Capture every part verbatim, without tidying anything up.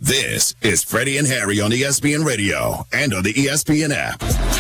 This is Freddie and Harry on E S P N Radio and on the E S P N app.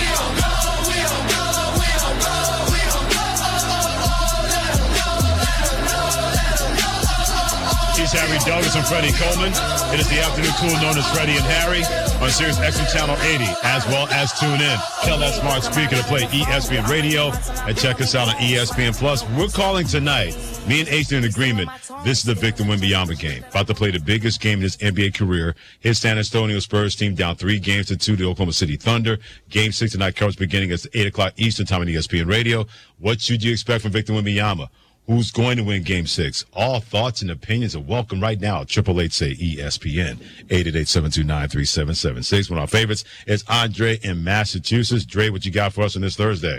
He's Harry Douglas and Freddie Coleman. It is the afternoon tool known as Freddie and Harry on Sirius X M Channel eighty, as well as tune in. Tell that smart speaker to play E S P N Radio and check us out on E S P N Plus. We're calling tonight. Me and H are in agreement. This is the Victor Wembanyama game. About to play the biggest game in his N B A career. His San Antonio Spurs team down three games to two to the Oklahoma City Thunder. Game six tonight coverage beginning at eight o'clock Eastern time on E S P N Radio. What should you expect from Victor Wembanyama? Who's going to win Game Six? All thoughts and opinions are welcome right now. Triple eight say E S P N eight eight eight, seven two nine, three seven seven six. One of our favorites is Andre in Massachusetts. Dre, what you got for us on this Thursday?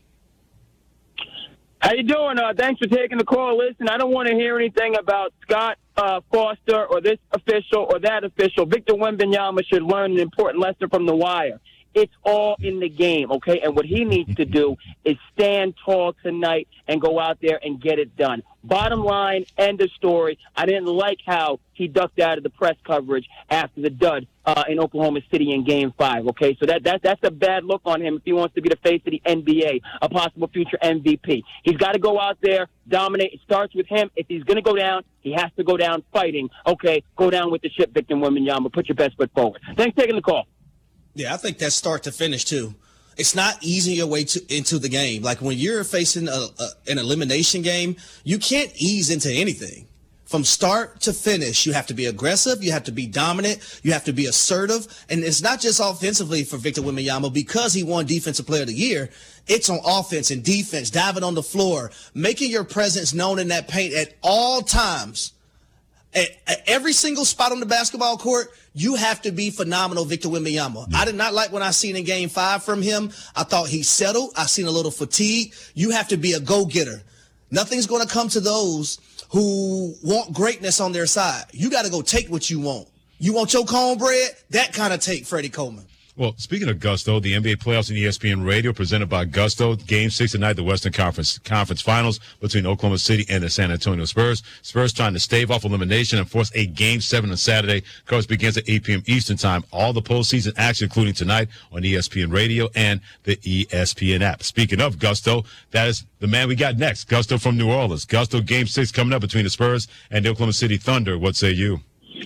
How you doing? Uh, thanks for taking the call. Listen, I don't want to hear anything about Scott uh, Foster or this official or that official. Victor Wembanyama should learn an important lesson from The Wire. It's all in the game, okay? And what he needs to do is stand tall tonight and go out there and get it done. Bottom line, end of story. I didn't like how he ducked out of the press coverage after the dud uh, in Oklahoma City in Game five, okay? So that, that that's a bad look on him if he wants to be the face of the N B A, a possible future M V P. He's got to go out there, dominate. It starts with him. If he's going to go down, he has to go down fighting. Okay, go down with the ship, Victor Wembanyama. Put your best foot forward. Thanks for taking the call. Yeah, I think that's start to finish, too. It's not easing your way to, into the game. Like, when you're facing a, a, an elimination game, you can't ease into anything. From start to finish, you have to be aggressive, you have to be dominant, you have to be assertive. And it's not just offensively for Victor Wembanyama because he won Defensive Player of the Year. It's on offense and defense, diving on the floor, making your presence known in that paint at all times. At, at every single spot on the basketball court, you have to be phenomenal, Victor Wembanyama. Yeah. I did not like what I seen in Game five from him. I thought he settled. I seen a little fatigue. You have to be a go-getter. Nothing's going to come to those who want greatness on their side. You got to go take what you want. You want your cornbread? That kind of take, Freddie Coleman. Well, speaking of Gusto, the N B A playoffs on E S P N Radio presented by Gusto. Game six tonight, the Western Conference Conference Finals between Oklahoma City and the San Antonio Spurs. Spurs trying to stave off elimination and force a Game seven on Saturday. Coverage begins at eight p.m. Eastern Time. All the postseason action, including tonight on E S P N Radio and the E S P N app. Speaking of Gusto, that is the man we got next. Gusto from New Orleans. Gusto, Game six coming up between the Spurs and the Oklahoma City Thunder. What say you?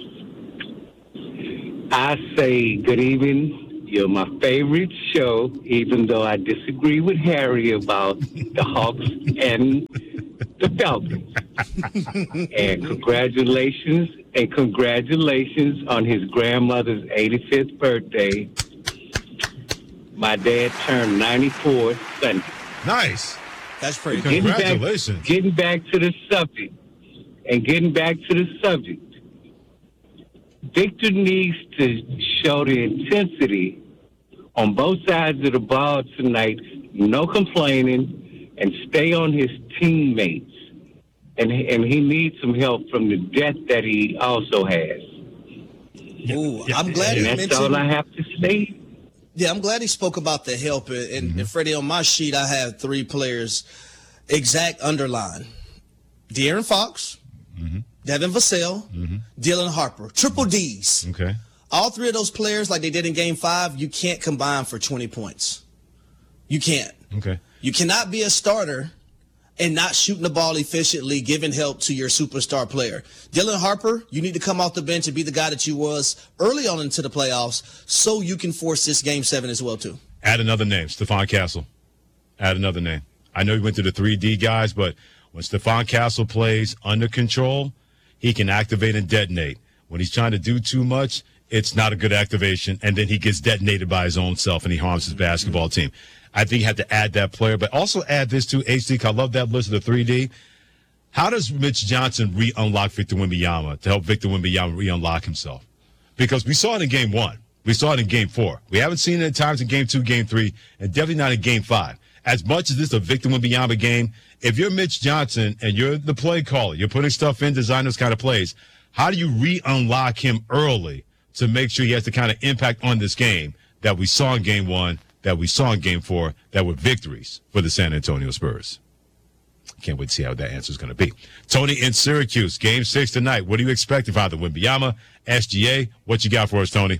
I say good evening. You're my favorite show, even though I disagree with Harry about the Hawks and the Falcons. And congratulations, and congratulations on his grandmother's eighty-fifth birthday. My dad turned ninety-four Sunday. Nice. That's pretty getting cool. Congratulations. Back, getting back to the subject, and getting back to the subject, Victor needs to show the intensity on both sides of the ball tonight, no complaining, and stay on his teammates. And, and he needs some help from the depth that he also has. Ooh, I'm glad and you that's mentioned. all I have to say. Yeah, I'm glad he spoke about the help. And, mm-hmm. and Freddie, on my sheet, I have three players, exact underline. De'Aaron Fox, mm-hmm. Devin Vassell, mm-hmm. Dylan Harper. Triple D's. Okay. All three of those players, like they did in Game five, you can't combine for twenty points. You can't. Okay. You cannot be a starter and not shooting the ball efficiently, giving help to your superstar player. Dylan Harper, you need to come off the bench and be the guy that you was early on into the playoffs so you can force this Game seven as well, too. Add another name, Stephon Castle. Add another name. I know you went to the three D guys, but when Stephon Castle plays under control, he can activate and detonate. When he's trying to do too much, it's not a good activation, and then he gets detonated by his own self, and he harms his basketball team. I think you have to add that player, but also add this to H D. I love that list of the three D. How does Mitch Johnson re-unlock Victor Wembanyama to help Victor Wembanyama re-unlock himself? Because we saw it in Game one. We saw it in Game four. We haven't seen it at times in Game two, Game three, and definitely not in Game five. As much as this is a Victor Wembanyama game, if you're Mitch Johnson and you're the play caller, you're putting stuff in, designing those kind of plays, how do you re-unlock him early to make sure he has the kind of impact on this game that we saw in Game one, that we saw in Game four, that were victories for the San Antonio Spurs? Can't wait to see how that answer is going to be. Tony in Syracuse, game six tonight. What do you expect of either Wembanyama, S G A? What you got for us, Tony?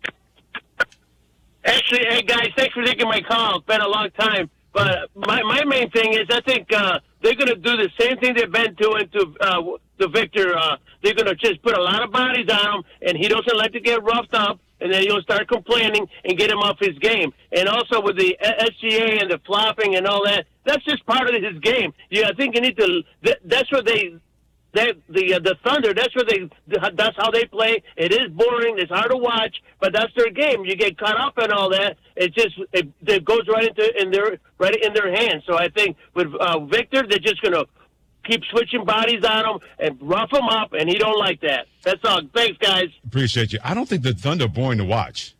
Actually, hey, guys, thanks for taking my call. It's been a long time. But my, my main thing is I think uh, they're going to do the same thing they've been doing to, uh, to Victor. Uh, they're going to just put a lot of bodies on him, and he doesn't like to get roughed up, and then he'll start complaining and get him off his game. And also with the S G A and the flopping and all that, that's just part of his game. Yeah, I think you need to – that's what they – They, the uh, the Thunder, that's what they. That's how they play. It is boring. It's hard to watch, but that's their game. You get caught up in all that. It just it, it goes right into in their right in their hands. So I think with uh, Victor, they're just gonna keep switching bodies on him and rough him up, and he don't like that. That's all. Thanks, guys. Appreciate you. I don't think the Thunder are boring to watch.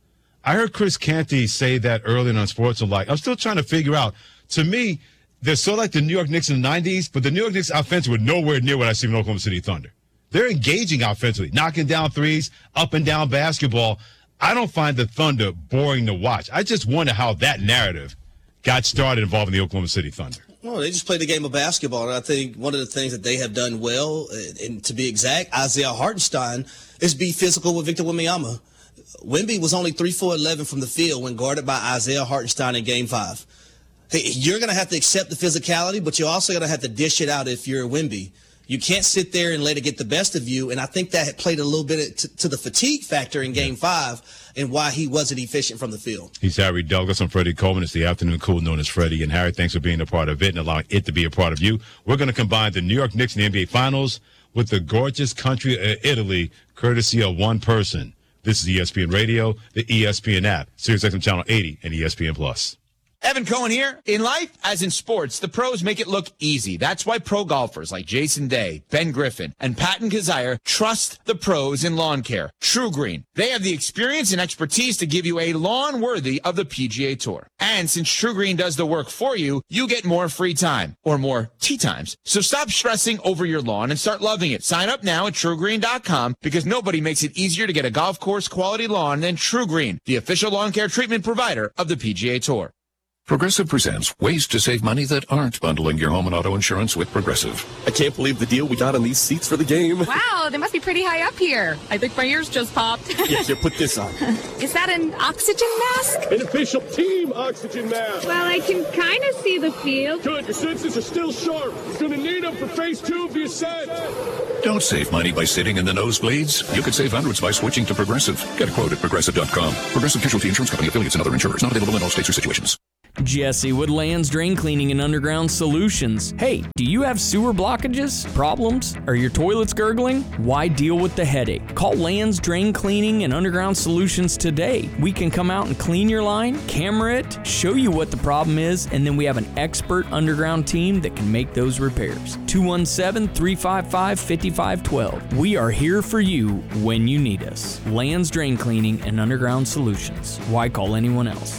I heard Chris Canty say that earlier on Sports Alike. I'm still trying to figure out. To me, they're so like the New York Knicks in the nineties, but the New York Knicks offense were nowhere near what I see in Oklahoma City Thunder. They're engaging offensively, knocking down threes, up and down basketball. I don't find the Thunder boring to watch. I just wonder how that narrative got started involving the Oklahoma City Thunder. Well, they just play the game of basketball, and I think one of the things that they have done well, and to be exact, Isaiah Hartenstein, is be physical with Victor Wembanyama. Wemby was only three for eleven from the field when guarded by Isaiah Hartenstein in Game five. Hey, you're going to have to accept the physicality, but you're also going to have to dish it out if you're a Wemby. You can't sit there and let it get the best of you, and I think that had played a little bit to, to the fatigue factor in Game five and why he wasn't efficient from the field. He's Harry Douglas. I'm Freddie Coleman. It's the afternoon cool known as Freddie. And Harry, thanks for being a part of it and allowing it to be a part of you. We're going to combine the New York Knicks and the N B A Finals with the gorgeous country of Italy, courtesy of one person. This is E S P N Radio, the E S P N app, SiriusXM Channel eighty, and E S P N Plus. Evan Cohen here. In life, as in sports, the pros make it look easy. That's why pro golfers like Jason Day, Ben Griffin, and Patton Kazire trust the pros in lawn care. True Green. They have the experience and expertise to give you a lawn worthy of the P G A Tour. And since True Green does the work for you, you get more free time, or more tee times. So stop stressing over your lawn and start loving it. Sign up now at true green dot com because nobody makes it easier to get a golf course quality lawn than True Green, the official lawn care treatment provider of the P G A Tour. Progressive presents ways to save money that aren't bundling your home and auto insurance with Progressive. I can't believe the deal we got on these seats for the game. Wow, they must be pretty high up here. I think my ears just popped. Yeah, here, put this on. Is that an oxygen mask? An official team oxygen mask. Well, I can kind of see the field. Good, your senses are still sharp. Gonna need them for phase two of the ascent. Don't save money by sitting in the nosebleeds. You could save hundreds by switching to Progressive. Get a quote at progressive dot com. Progressive Casualty Insurance Company, affiliates, and other insurers. Not available in all states or situations. Jesse with Lands Drain Cleaning and Underground Solutions. Hey, do you have sewer blockages, problems? Are your toilets gurgling? Why deal with the headache? Call Lands Drain Cleaning and Underground Solutions today. We can come out and clean your line, camera it, show you what the problem is, and then we have an expert underground team that can make those repairs. two one seven, three five five, five five one two. We are here for you when you need us. Lands Drain Cleaning and Underground Solutions. Why call anyone else?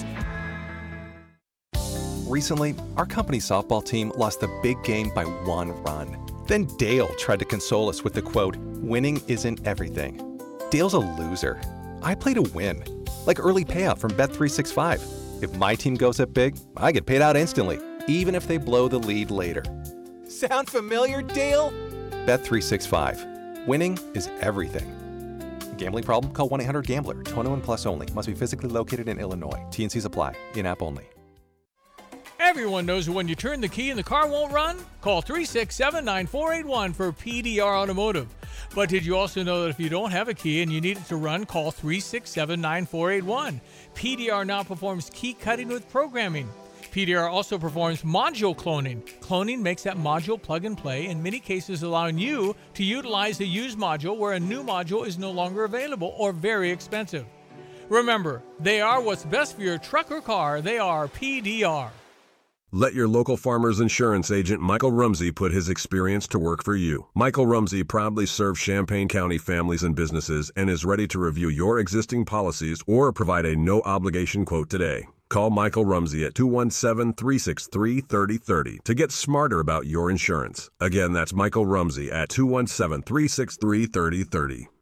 Recently, our company softball team lost the big game by one run. Then Dale tried to console us with the quote, "Winning isn't everything." Dale's a loser. I play to win, like early payout from Bet three sixty-five. If my team goes up big, I get paid out instantly, even if they blow the lead later. Sound familiar, Dale? Bet three sixty-five. Winning is everything. Gambling problem? Call one eight hundred gambler. twenty-one plus only. Must be physically located in Illinois. T and Cs apply. In-app only. Everyone knows that when you turn the key and the car won't run, call three six seven, nine four eight one for P D R Automotive. But did you also know that if you don't have a key and you need it to run, call three six seven, nine four eight one. P D R now performs key cutting with programming. P D R also performs module cloning. Cloning makes that module plug and play, in many cases allowing you to utilize the used module where a new module is no longer available or very expensive. Remember, they are what's best for your truck or car. They are P D R. Let your local Farmers Insurance agent Michael Rumsey put his experience to work for you. Michael Rumsey proudly serves Champaign County families and businesses and is ready to review your existing policies or provide a no-obligation quote today. Call Michael Rumsey at two one seven, three six three, three zero three zero to get smarter about your insurance. Again, that's Michael Rumsey at two one seven, three six three, three zero three zero.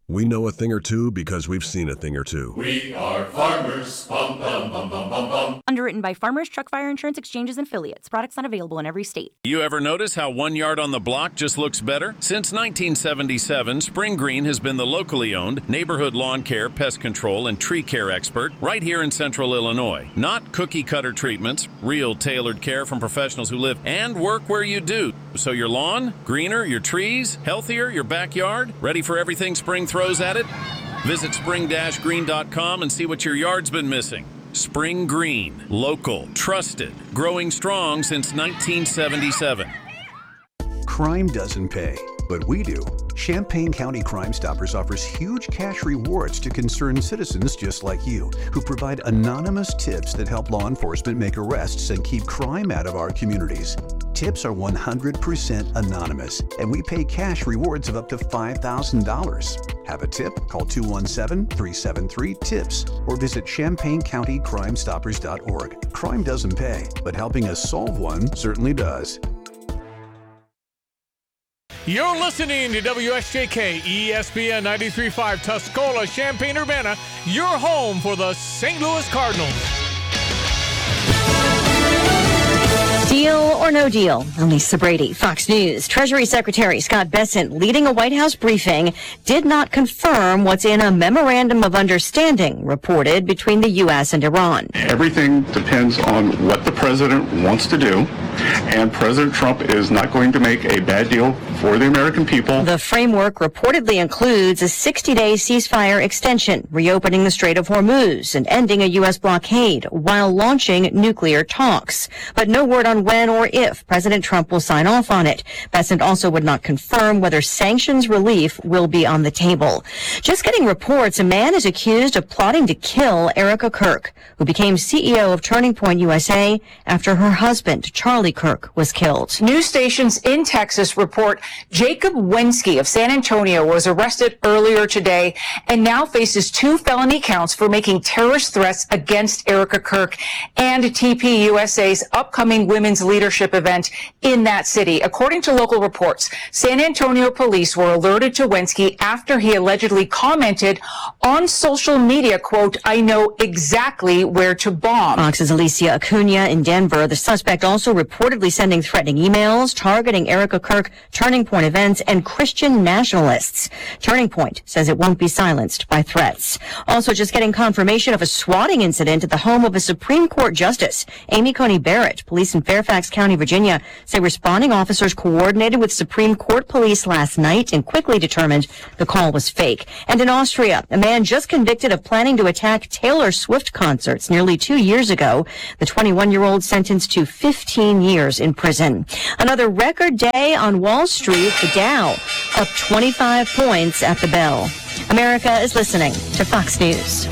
We know a thing or two because we've seen a thing or two. We are farmers. Bum, bum, bum, bum, bum, bum. Underwritten by Farmers Truck Fire Insurance Exchanges and Affiliates. Products not available in every state. You ever notice how one yard on the block just looks better? Since nineteen seventy-seven, Spring Green has been the locally owned neighborhood lawn care, pest control, and tree care expert right here in central Illinois. Not cookie-cutter treatments, real tailored care from professionals who live and work where you do. So your lawn, greener, your trees, healthier, your backyard, ready for everything spring throws at it? Visit spring dash green dot com and see what your yard's been missing. Spring Green, local, trusted, growing strong since nineteen seventy-seven. Crime doesn't pay, but we do. Champaign County Crime Stoppers offers huge cash rewards to concerned citizens just like you, who provide anonymous tips that help law enforcement make arrests and keep crime out of our communities. Tips are one hundred percent anonymous, and we pay cash rewards of up to five thousand dollars. Have a tip? Call two one seven, three seven three, TIPS or visit champaign county crime stoppers dot org. Crime doesn't pay, but helping us solve one certainly does. You're listening to W S J K E S P N ninety-three point five Tuscola, Champaign-Urbana, your home for the Saint Louis Cardinals. Deal or no deal? I'm Lisa Brady, Fox News. Treasury Secretary Scott Bessent, leading a White House briefing, did not confirm what's in a memorandum of understanding reported between the U S and Iran. Everything depends on what the president wants to do, and President Trump is not going to make a bad deal for the American people. The framework reportedly includes a sixty-day ceasefire extension, reopening the Strait of Hormuz and ending a U S blockade while launching nuclear talks. But no word on when or if President Trump will sign off on it. Bessent also would not confirm whether sanctions relief will be on the table. Just getting reports, a man is accused of plotting to kill Erica Kirk, who became C E O of Turning Point U S A after her husband, Charlie Kirk, was killed. News stations in Texas report Jacob Wensky of San Antonio was arrested earlier today and now faces two felony counts for making terrorist threats against Erica Kirk and T P U S A's upcoming women's leadership event in that city. According to local reports, San Antonio police were alerted to Wensky after he allegedly commented on social media, quote, "I know exactly where to bomb." Fox's Alicia Acuna in Denver. The suspect also reportedly sending threatening emails targeting Erica Kirk, Turning Point events, and Christian nationalists. Turning Point says it won't be silenced by threats. Also just getting confirmation of a swatting incident at the home of a Supreme Court Justice, Amy Coney Barrett. Police in Fairfax County, Virginia, say responding officers coordinated with Supreme Court police last night and quickly determined the call was fake. And in Austria, a man just convicted of planning to attack Taylor Swift concerts nearly two years ago. The twenty-one-year-old sentenced to fifteen years in prison. Another record day on Wall Street, the Dow up twenty-five points at the bell. America is listening to Fox News.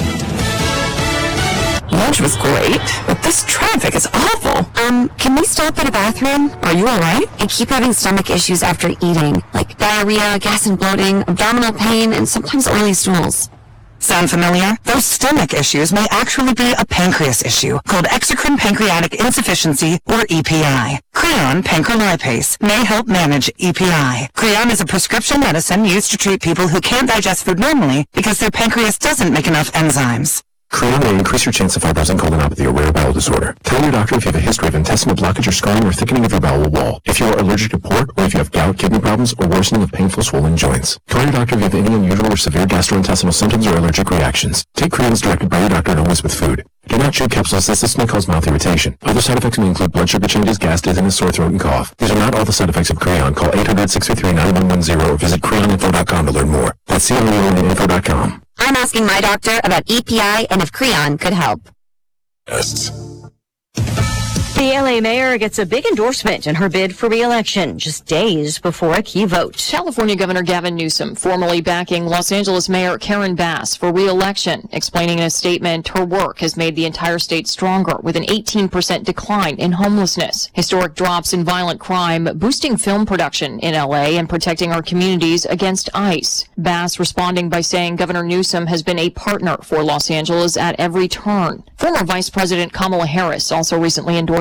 Lunch was great, but this traffic is awful. Um, can we stop at a bathroom? Are you alright? I keep having stomach issues after eating, like diarrhea, gas and bloating, abdominal pain, and sometimes oily stools. Sound familiar? Those stomach issues may actually be a pancreas issue called exocrine pancreatic insufficiency, or E P I. Creon pancrelipase may help manage E P I. Creon is a prescription medicine used to treat people who can't digest food normally because their pancreas doesn't make enough enzymes. Creon will increase your chance of fibrosing colonopathy, a rare bowel disorder. Tell your doctor if you have a history of intestinal blockage or scarring or thickening of your bowel wall, if you are allergic to pork, or if you have gout, kidney problems, or worsening of painful swollen joints. Tell your doctor if you have any unusual or severe gastrointestinal symptoms or allergic reactions. Take Creon as directed by your doctor and always with food. Do not chew capsules as this may cause mouth irritation. Other side effects may include blood sugar changes, gas, dizziness, sore throat, and cough. These are not all the side effects of Creon. Call eight hundred, six three three, nine one one zero or visit creon info dot com to learn more. That's C R E O N info dot com. I'm asking my doctor about E P I and if Creon could help. Yes. The L A mayor gets a big endorsement in her bid for re-election just days before a key vote. California Governor Gavin Newsom formally backing Los Angeles Mayor Karen Bass for re-election, explaining in a statement her work has made the entire state stronger with an eighteen percent decline in homelessness, historic drops in violent crime, boosting film production in L A, and protecting our communities against ICE. Bass responding by saying Governor Newsom has been a partner for Los Angeles at every turn. Former Vice President Kamala Harris also recently endorsed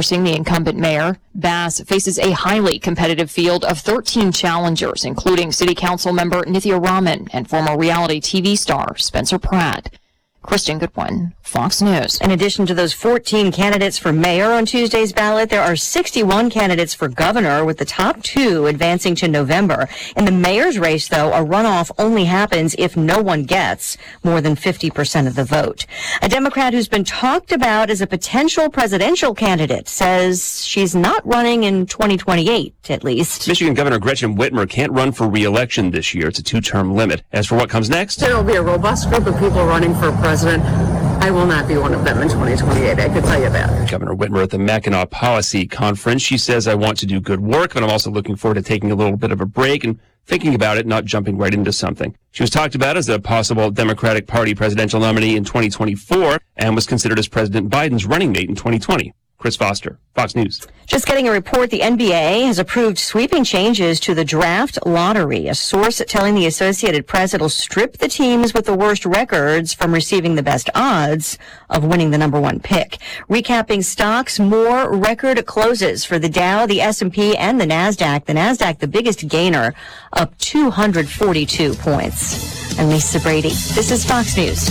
endorsing the incumbent mayor. Bass faces a highly competitive field of thirteen challengers, including City Council member Nithya Raman and former reality T V star Spencer Pratt. Kristen Goodwin, Fox News. In addition to those fourteen candidates for mayor on Tuesday's ballot, there are sixty-one candidates for governor, with the top two advancing to November. In the mayor's race, though, a runoff only happens if no one gets more than fifty percent of the vote. A Democrat who's been talked about as a potential presidential candidate says she's not running in twenty twenty-eight, at least. Michigan Governor Gretchen Whitmer can't run for re-election this year. It's a two-term limit. As for what comes next, there will be a robust group of people running for president. I will not be one of them in twenty twenty-eight. I can tell you that. Governor Whitmer at the Mackinac Policy Conference. She says, I want to do good work, but I'm also looking forward to taking a little bit of a break and thinking about it, not jumping right into something. She was talked about as a possible Democratic Party presidential nominee in twenty twenty-four and was considered as President Biden's running mate in twenty twenty. Chris Foster, Fox News. Just getting a report, the N B A has approved sweeping changes to the draft lottery. A source telling the Associated Press it'll strip the teams with the worst records from receiving the best odds of winning the number one pick. Recapping stocks, more record closes for the Dow, the S and P, and the NASDAQ. The NASDAQ, the biggest gainer, up two hundred forty-two points. I'm Lisa Brady. This is Fox News.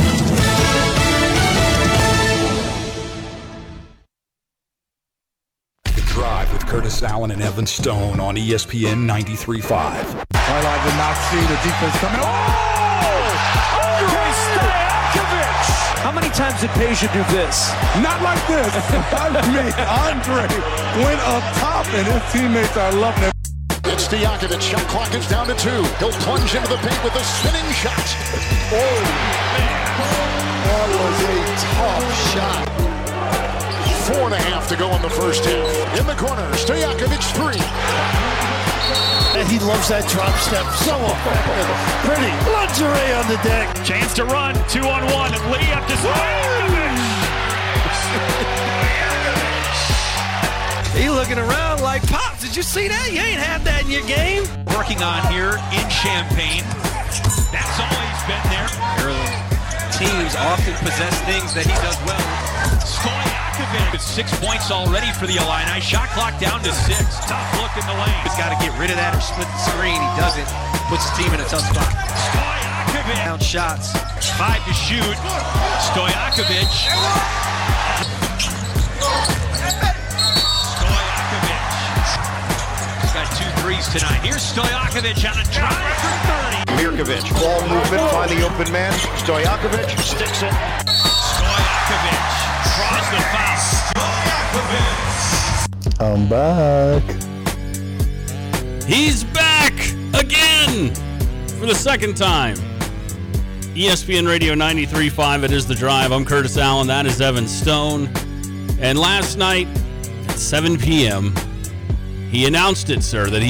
Drive with Curtis Allen and Evan Stone on E S P N ninety-three point five. Highlight did not see the defense coming. Oh! Andre Stojakovic! How many did Peja do this? Not like this. I mean, Andre went up top, and his teammates are loving it. It's Stojakovic. Shot clock is down to two. He'll plunge into the paint with a spinning shot. Oh, man. That was a tough shot. Four and a half to go in the first half. In the corner, Stojakovic three. And he loves that drop step. So effective. Pretty. Lingerie on the deck. Chance to run. Two on one. Lee up to Stojakovic. He looking around like, Pops, did you see that? You ain't had that in your game. Working on here in Champaign. That's always been there. Maryland teams often possess things that he does well. Stojakovic with six points already for the Illini. Shot clock down to six. Tough look in the lane. He's got to get rid of that or split the screen. He doesn't. Puts his team in a tough spot. Stojakovic. Down shots. Five to shoot. Stojakovic. Stojakovic. He's got two threes tonight. Here's Stojakovic on a drive for thirty. Mirkovic, ball movement, find the open man. Stojakovic sticks it. Stojakovic draws the foul. Stojakovic. I'm back. He's back again for the second time. E S P N Radio ninety-three point five. It is The Drive. I'm Curtis Allen. That is Evan Stone. And last night at seven p.m., he announced it, sir, that he